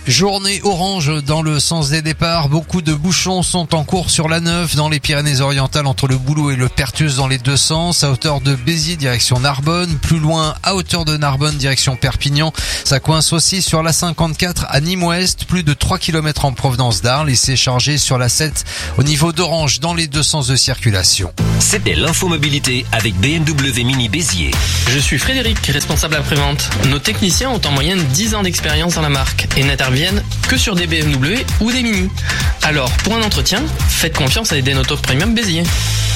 Journée orange dans le sens des départs. Beaucoup de bouchons sont en cours sur la 9 dans les Pyrénées-Orientales entre le Boulou et le Perthus dans les deux sens. À hauteur de Béziers direction Narbonne. Plus loin, à hauteur de Narbonne direction Perpignan. Ça coince aussi sur la 54 à Nîmes-Ouest. Plus de 3 km en provenance d'Arles et c'est chargé sur la 7 au niveau d'Orange dans les deux sens de circulation. C'était l'infomobilité avec BMW Mini Béziers. Je suis Frédéric, responsable après-vente. Nos techniciens ont en moyenne 10 ans d'expérience dans la marque et n'interviennent que sur des BMW ou des Mini. Alors, pour un entretien, faites confiance à Edenauto Premium Béziers.